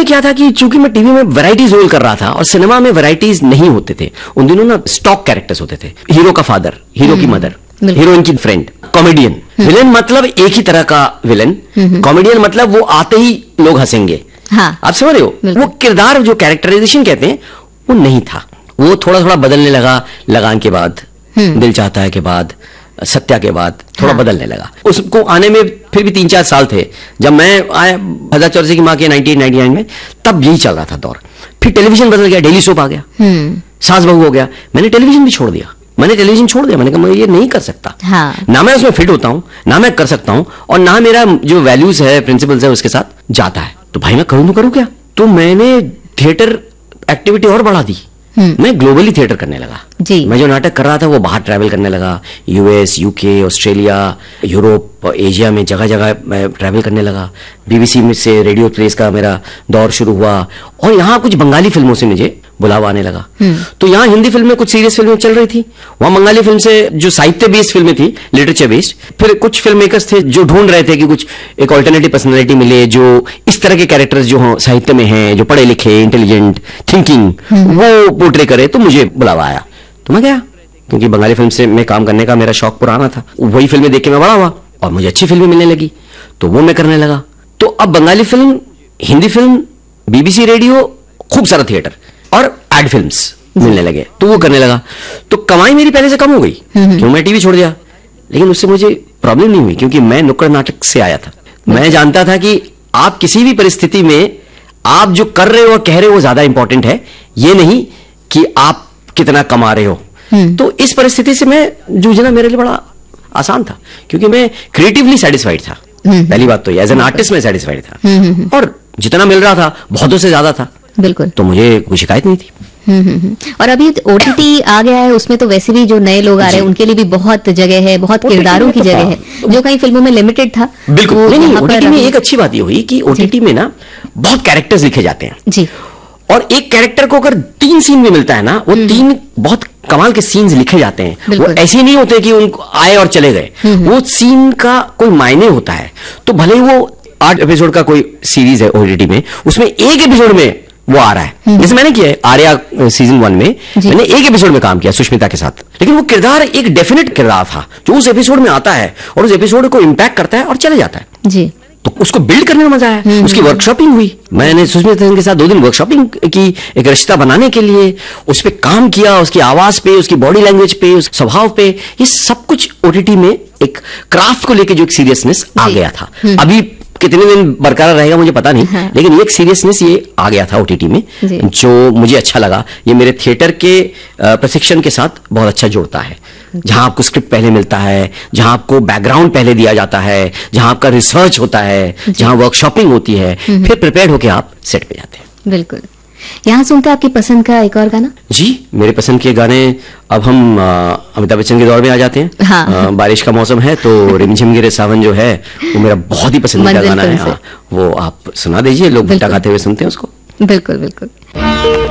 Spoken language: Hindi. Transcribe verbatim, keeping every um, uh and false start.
में क्या था कि चूंकि मैं टीवी में वैराइटीज रोल कर रहा था और सिनेमा में वैराइटीज नहीं होते थे उन दिनों ना, स्टॉक कैरेक्टर्स होते थे, हीरो का फादर, हीरो की मदर, हीरोइन की फ्रेंड, कॉमेडियन। विलेन मतलब एक ही तरह का विलेन, कॉमेडियन मतलब वो आते ही लोग हंसेंगे। हाँ, आप समझ रहे हो? वो किरदार जो कैरेक्टराइजेशन कहते हैं वो नहीं था, वो थोड़ा थोड़ा बदलने लगा। लगान के बाद, दिल चाहता है के बाद, सत्या के बाद थोड़ा हाँ। बदलने लगा। उसको आने में फिर भी तीन चार साल थे। जब मैं आया हजार चौरसी की माँ के नाइनटीन नाइंटी नाइन में, तब यही चल रहा था दौर। फिर टेलीविजन बदल गया, डेली सोप आ गया, सास बहू हो गया। मैंने टेलीविजन भी छोड़ दिया, मैंने टेलीविजन छोड़ दिया। मैंने कहा मैं ये नहीं कर सकता। हाँ। ना मैं उसमें फिट होता हूं, ना मैं कर सकता हूं, और ना मेरा जो वैल्यूज है, प्रिंसिपल्स है, उसके साथ जाता है। तो भाई मैं करूं तो करूं क्या? तो मैंने थिएटर एक्टिविटी और बढ़ा दी। मैं ग्लोबली थिएटर करने लगा जी। मैं जो नाटक कर रहा था वो बाहर ट्रैवल करने लगा, US, UK, Australia, Europe, Asia में जगह जगह मैं ट्रैवल करने लगा। बीबीसी में से रेडियो प्लेस का मेरा दौर शुरू हुआ, और यहाँ कुछ बंगाली फिल्मों से मुझे बुलावा आने लगा। तो यहाँ हिंदी फिल्में, कुछ सीरियस फिल्में चल रही थी, वहां बंगाली फिल्म से जो साहित्य बेस्ड फिल्में थी, लिटरेचर बेस्ड, फिर कुछ फिल्म मेकर्स थे जो ढूंढ रहे थे कि कुछ एक ऑल्टरनेटिव पर्सनैलिटी मिले जो इस तरह के कैरेक्टर्स जो साहित्य में हैं, जो पढ़े लिखे, इंटेलिजेंट, थिंकिंग, वो पोर्ट्रे करे। तो मुझे बुलावा आया, तो मैं गया, क्योंकि बंगाली फिल्म से मैं काम करने का मेरा शौक पुराना था। वही फिल्में देख के मैं बड़ा हुआ और मुझे अच्छी फिल्में मिलने लगी, तो वो मैं करने लगा। तो अब Bengali film, Hindi film, BBC radio, खूब सारा थिएटर और एड फिल्म्स मिलने लगे, तो वो करने लगा। तो कमाई मेरी पहले से कम हो गई, क्यों? मैं टीवी छोड़ दिया। लेकिन उससे मुझे प्रॉब्लम नहीं हुई, क्योंकि मैं नुक्कड़ नाटक से आया था। मैं जानता था कि आप किसी भी परिस्थिति में आप जो कर रहे हो और कह रहे हो वो ज्यादा इंपॉर्टेंट है, ये नहीं कि आप कितना कमा रहे हो। तो इस परिस्थिति से मैं जूझना मेरे लिए बड़ा आसान था, क्योंकि मैं क्रिएटिवली सेटिस्फाइड था। पहली बात तो एज एन आर्टिस्ट में सेटिस्फाइड था, और जितना मिल रहा था बहुतों से ज्यादा था। बिल्कुल। तो मुझे कोई शिकायत नहीं थी। और अभी ओटीटी आ गया है, उसमें तो वैसे भी जो नए लोग आ रहे हैं उनके लिए भी बहुत जगह है, बहुत किरदारों की जगह है, जो कई फिल्मों में लिमिटेड था। बिल्कुल। नहीं, नहीं, ओटीटी में एक अच्छी बात ये हुई कि ओटीटी में ना बहुत कैरेक्टर्स लिखे जाते हैं जी, और एक कैरेक्टर को अगर तीन सीन में मिलता है ना, वो तीन बहुत कमाल के सीन्स लिखे जाते हैं। वो ऐसे नहीं होते कि उनको आए और चले गए, वो सीन का कोई मायने होता है। तो भले वो आठ एपिसोड का कोई सीरीज है ओटीटी में, उसमें एक एपिसोड में वो आ रहा है। जैसे मैंने किया है आर्या सीजन वन में, मैंने एक एपिसोड में काम किया सुष्मिता के साथ, लेकिन वो किरदार एक डेफिनेट किरदार था जो उस एपिसोड में आता है और उस एपिसोड को इंपैक्ट करता है और चले जाता है जी। तो उसको बिल्ड करने में मजा आया। उसकी वर्कशॉपिंग हुई, मैंने सुष्मिता के साथ दो दिन वर्कशॉपिंग की, एक रिश्ता बनाने के लिए उस पर काम किया, उसकी आवाज पे, उसकी बॉडी लैंग्वेज पे, उस स्वभाव पे, ये सब कुछ ओटीटी में एक क्राफ्ट को लेकर जो एक सीरियसनेस आ गया था। अभी कितने दिन बरकरार रहेगा मुझे पता नहीं, हाँ। लेकिन एक सीरियसनेस ये आ गया था ओटीटी में, जो मुझे अच्छा लगा। ये मेरे थिएटर के प्रशिक्षण के साथ बहुत अच्छा जुड़ता है, जहां आपको स्क्रिप्ट पहले मिलता है, जहां आपको बैकग्राउंड पहले दिया जाता है, जहां आपका रिसर्च होता है, जहां वर्कशॉपिंग होती है, फिर प्रिपेयर होकर आप सेट पे जाते हैं। बिल्कुल। यहाँ सुनते हैं आपकी पसंद का एक और गाना? जी, मेरे पसंद के गाने, अब हम अमिताभ बच्चन के दौर में आ जाते हैं। हाँ। आ, बारिश का मौसम है तो रिमझिम गिरे सावन जो है वो मेरा बहुत ही पसंदीदा गाना है। वो आप सुना दीजिए, लोग भुट्टा खाते हुए सुनते हैं उसको। बिल्कुल बिल्कुल।